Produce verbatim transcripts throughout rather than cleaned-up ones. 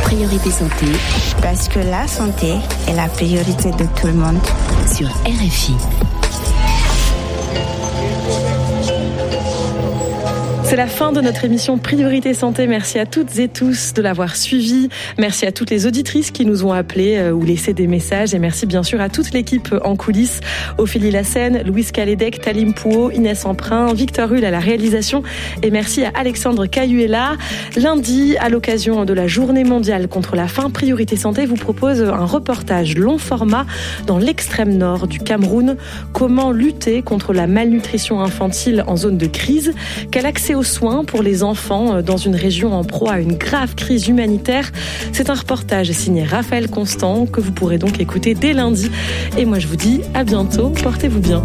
Priorité Santé. Parce que la santé est la priorité de tout le monde. Sur R F I. C'est la fin de notre émission Priorité Santé. Merci à toutes et tous de l'avoir suivi. Merci à toutes les auditrices qui nous ont appelés euh, ou laissé des messages. Et merci bien sûr à toute l'équipe en coulisses. Ophélie Lassène, Louise Calédec, Talim Pouot, Inès Emprin, Victor Hull à la réalisation. Et merci à Alexandre Cayuela. Lundi, à l'occasion de la Journée mondiale contre la faim, Priorité Santé vous propose un reportage long format dans l'extrême nord du Cameroun. Comment lutter contre la malnutrition infantile en zone de crise? Quel accès aux soins pour les enfants dans une région en proie à une grave crise humanitaire? C'est un reportage signé Raphaël Constant que vous pourrez donc écouter dès lundi. Et moi je vous dis à bientôt, portez-vous bien.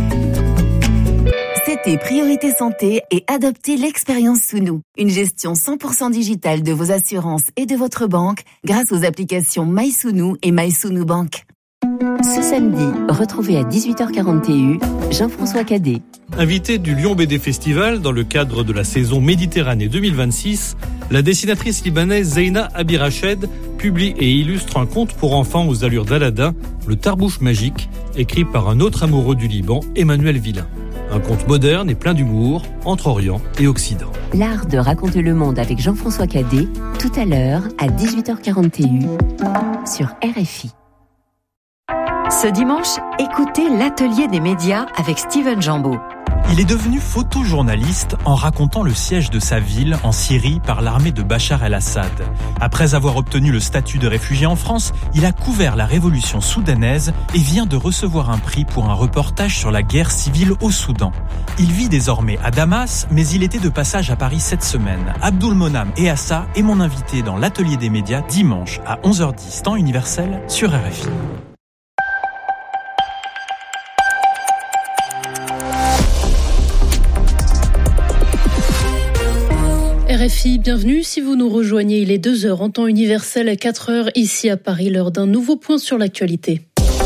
C'était Priorité Santé et adoptez l'expérience Sounou, une gestion cent pour cent digitale de vos assurances et de votre banque grâce aux applications MySounou et MySounou Bank. Ce samedi, retrouvez à dix-huit heures quarante Jean-François Cadet. Invité du Lyon B D Festival dans le cadre de la saison Méditerranée deux mille vingt-six, la dessinatrice libanaise Zeina Abirached publie et illustre un conte pour enfants aux allures d'Aladin, Le Tarbouche magique, écrit par un autre amoureux du Liban, Emmanuel Villain. Un conte moderne et plein d'humour entre Orient et Occident. L'art de raconter le monde avec Jean-François Cadet, tout à l'heure à dix-huit heures quarante sur R F I. Ce dimanche, écoutez l'Atelier des médias avec Steven Jambeau. Il est devenu photojournaliste en racontant le siège de sa ville en Syrie par l'armée de Bachar el-Assad. Après avoir obtenu le statut de réfugié en France, il a couvert la révolution soudanaise et vient de recevoir un prix pour un reportage sur la guerre civile au Soudan. Il vit désormais à Damas, mais il était de passage à Paris cette semaine. Abdul Monam Eassa est mon invité dans l'Atelier des médias dimanche à onze heures dix, temps universel sur R F I. R F I, bienvenue. Si vous nous rejoignez, il est deux heures en temps universel, quatre heures ici à Paris, l'heure d'un nouveau point sur l'actualité.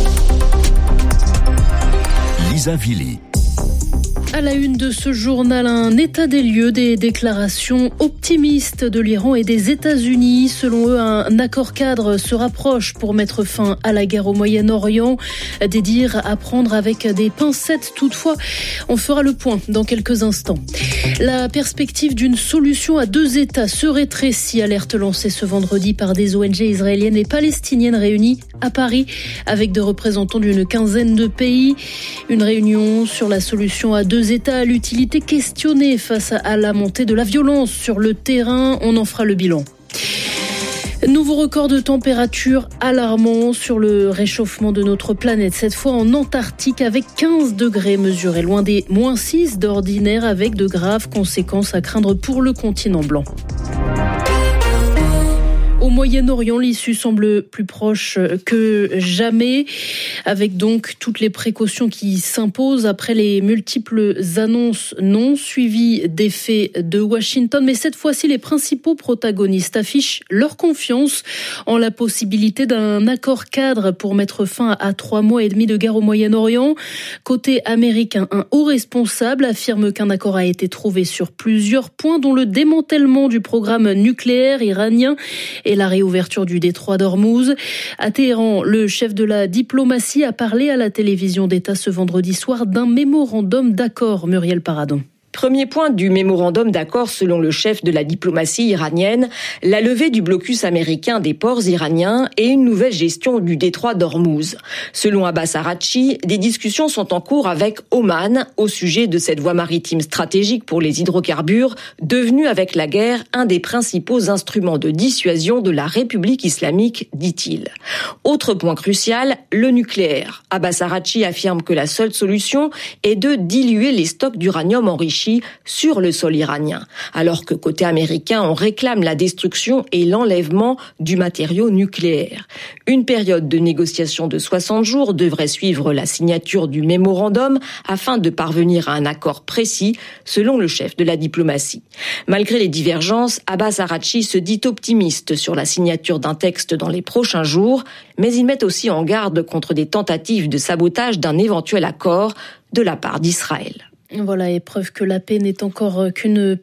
Lisa Villy. À la une de ce journal, un état des lieux des déclarations optimistes de l'Iran et des États-Unis. Selon eux, un accord cadre se rapproche pour mettre fin à la guerre au Moyen-Orient. Des dires à prendre avec des pincettes. Toutefois, on fera le point dans quelques instants. La perspective d'une solution à deux États se rétrécit, alerte lancée ce vendredi par des O N G israéliennes et palestiniennes réunies à Paris avec des représentants d'une quinzaine de pays. Une réunion sur la solution à deux États à l'utilité questionnée face à la montée de la violence sur le terrain. On en fera le bilan. Nouveau record de température alarmant sur le réchauffement de notre planète, cette fois en Antarctique avec quinze degrés mesurés, loin des moins six d'ordinaire, avec de graves conséquences à craindre pour le continent blanc. Au Moyen-Orient, l'issue semble plus proche que jamais, avec donc toutes les précautions qui s'imposent après les multiples annonces non suivies d'effets de Washington. Mais cette fois-ci, les principaux protagonistes affichent leur confiance en la possibilité d'un accord cadre pour mettre fin à trois mois et demi de guerre au Moyen-Orient. Côté américain, un haut responsable affirme qu'un accord a été trouvé sur plusieurs points, dont le démantèlement du programme nucléaire iranien et la réouverture du détroit d'Ormuz. À Téhéran, le chef de la diplomatie a parlé à la télévision d'État ce vendredi soir d'un mémorandum d'accord. Muriel Paradon. Premier point du mémorandum d'accord selon le chef de la diplomatie iranienne, la levée du blocus américain des ports iraniens et une nouvelle gestion du détroit d'Ormuz. Selon Abbas Araghchi, des discussions sont en cours avec Oman au sujet de cette voie maritime stratégique pour les hydrocarbures, devenue avec la guerre un des principaux instruments de dissuasion de la République islamique, dit-il. Autre point crucial, le nucléaire. Abbas Araghchi affirme que la seule solution est de diluer les stocks d'uranium enrichi sur le sol iranien, alors que côté américain, on réclame la destruction et l'enlèvement du matériau nucléaire. Une période de négociation de soixante jours devrait suivre la signature du mémorandum afin de parvenir à un accord précis, selon le chef de la diplomatie. Malgré les divergences, Abbas Araghchi se dit optimiste sur la signature d'un texte dans les prochains jours, mais il met aussi en garde contre des tentatives de sabotage d'un éventuel accord de la part d'Israël. Voilà, et preuve que la paix n'est encore qu'une